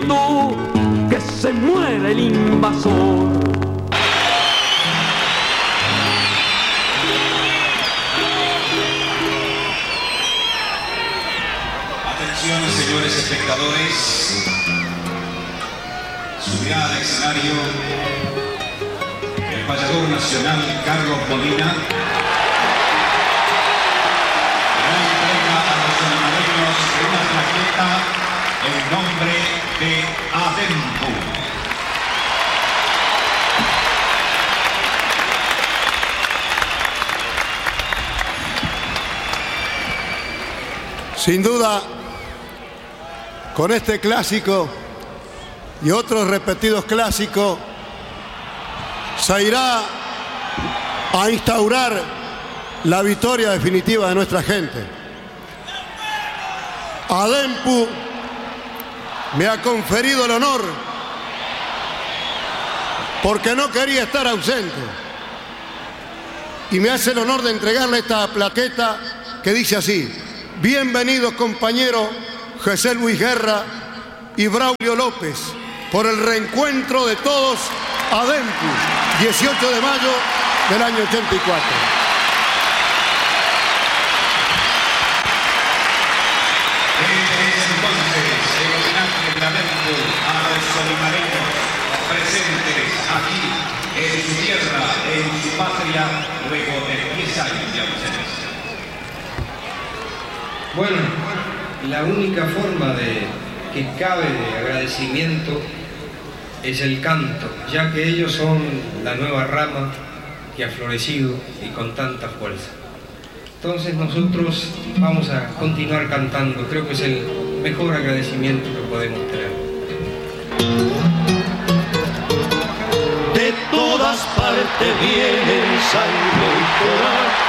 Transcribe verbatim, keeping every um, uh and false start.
Que se muere el invasor. Atención, señores espectadores. Subirá al escenario el payador nacional Carlos Molina. La entrega a los solidareños de una plaqueta en nombre de ADEMPU. Sin duda, con este clásico y otros repetidos clásicos, se irá a instaurar la victoria definitiva de nuestra gente. ADEMPU me ha conferido el honor porque no quería estar ausente y me hace el honor de entregarle esta plaqueta que dice así: bienvenidos compañeros José Luis Guerra y Braulio López por el reencuentro de todos ADEMPU, dieciocho de mayo del año ochenta y cuatro. El homenaje de ADEMPU a los solidareños presentes aquí en su tierra, en su patria, luego de diez años de ausencia. Bueno, la única forma de que cabe de agradecimiento es el canto, ya que ellos son la nueva rama que ha florecido y con tanta fuerza. Entonces nosotros vamos a continuar cantando, creo que es el mejor agradecimiento que podemos tener. De todas partes vienen sangre y coraje.